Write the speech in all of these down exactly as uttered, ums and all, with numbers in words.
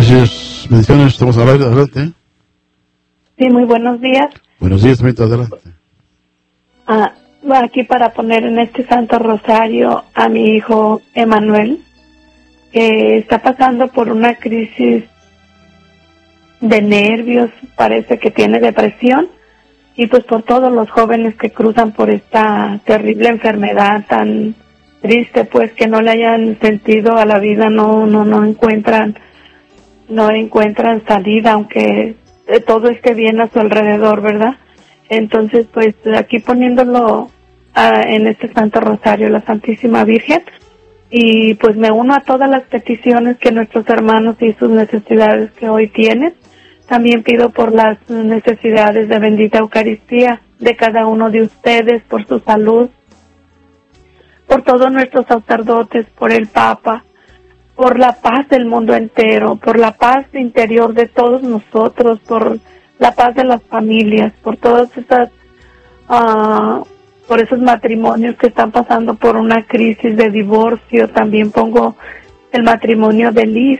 Gracias, bendiciones, estamos al aire, adelante. Sí, muy buenos días. Buenos días, también, adelante. Ah, aquí para poner en este Santo Rosario a mi hijo Emanuel, que está pasando por una crisis de nervios, parece que tiene depresión, y pues por todos los jóvenes que cruzan por esta terrible enfermedad tan triste, pues que no le hayan sentido a la vida, no no no encuentran no encuentran salida, aunque todo esté bien a su alrededor, ¿verdad? Entonces, pues aquí poniéndolo uh, en este Santo Rosario, la Santísima Virgen, y pues me uno a todas las peticiones que nuestros hermanos y sus necesidades que hoy tienen. También pido por las necesidades de bendita Eucaristía de cada uno de ustedes, por su salud, por todos nuestros sacerdotes, por el Papa, por la paz del mundo entero, por la paz interior de todos nosotros, por la paz de las familias, por todas esas, uh, por esos matrimonios que están pasando por una crisis de divorcio. También pongo el matrimonio de Liz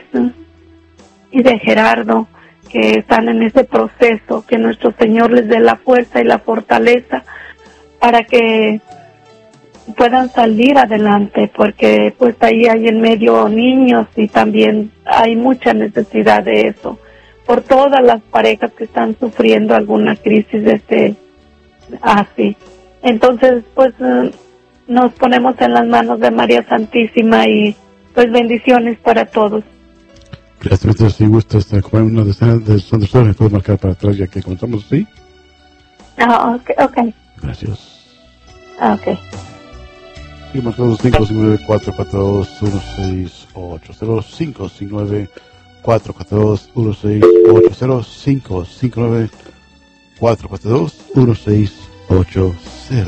y de Gerardo, que están en ese proceso, que nuestro Señor les dé la fuerza y la fortaleza para que puedan salir adelante, porque pues ahí hay en medio niños y también hay mucha necesidad de eso, por todas las parejas que están sufriendo alguna crisis de este así. Entonces pues nos ponemos en las manos de María Santísima y pues bendiciones para todos. Gracias, si gusta hasta comer una decena de Santo Rosario, puedo marcar para atrás ya que contamos, ¿sí? Ah, ok, ok. Gracias. Ah, ok. Sí, marcado cinco cinco nueve, cuatro cuatro dos, uno seis ocho cero, cinco cinco nueve, cuatro cuatro dos, uno seis ocho cero, cinco cinco nueve, cuatro cuatro dos, uno seis ocho cero.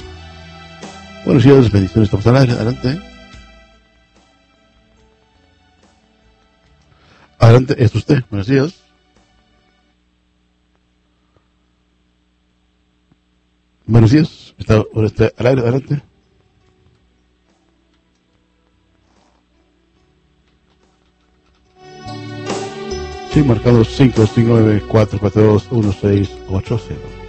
Buenos días, bendiciones, estamos al aire, adelante. Adelante, es usted, buenos días. Buenos días, está usted al aire, adelante. Sí, marcado cinco cinco nueve, cuatro cuatro dos, uno seis ocho cero.